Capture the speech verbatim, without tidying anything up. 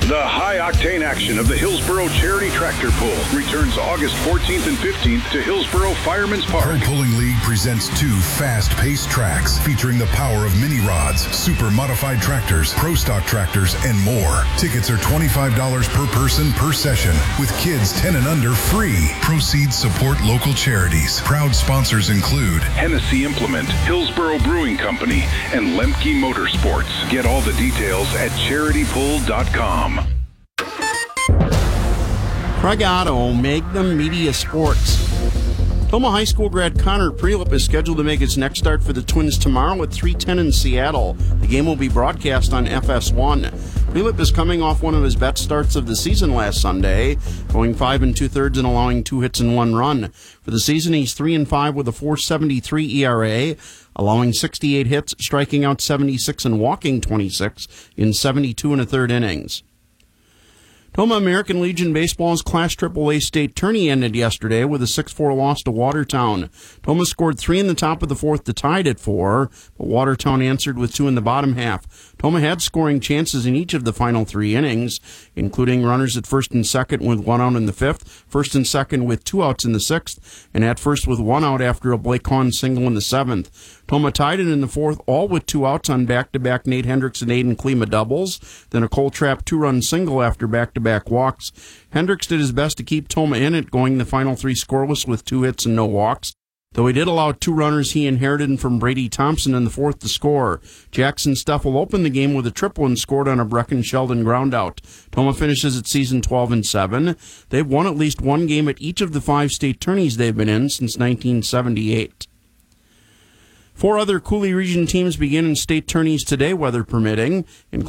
The high-octane action of the Hillsboro Charity Tractor Pull returns August fourteenth and fifteenth to Hillsboro Fireman's Park. Pro Pulling League presents two fast-paced tracks featuring the power of mini rods, super modified tractors, pro stock tractors, and more. Tickets are twenty-five dollars per person per session, with kids ten and under free. Proceeds support local charities. Proud sponsors include Hennessy Implement, Hillsboro Brewing Company, and Lemke Motorsports. Get all the details at charity pull dot com. Craig Otto, Magnum Media Sports. Toma High School grad Connor Prelip is scheduled to make his next start for the Twins tomorrow at three ten in Seattle. The game will be broadcast on F S one. Prelip is coming off one of his best starts of the season last Sunday, going five and two-thirds and allowing two hits and one run. For the season, he's three and five with a four seventy-three E R A, allowing sixty-eight hits, striking out seventy-six and walking twenty-six in seventy-two and a third innings. Toma American Legion Baseball's Class triple A state tourney ended yesterday with a six four loss to Watertown. Toma scored three in the top of the fourth to tie it at four, but Watertown answered with two in the bottom half. Toma had scoring chances in each of the final three innings, including runners at first and second with one out in the fifth, first and second with two outs in the sixth, and at first with one out after a Blake Hahn single in the seventh. Toma tied it in the fourth, all with two outs on back-to-back Nate Hendricks and Aiden Klima doubles, then a Cole Trapp two-run single after back-to-back walks. Hendricks did his best to keep Toma in it, going the final three scoreless with two hits and no walks, though he did allow two runners he inherited from Brady Thompson in the fourth to score. Jackson Steffel opened the game with a triple and scored on a Brecken Sheldon groundout. Toma finishes at season twelve and seven. They've won at least one game at each of the five state tourneys they've been in since nineteen seventy-eight. Four other Coulee Region teams begin in state tourneys today, weather permitting, including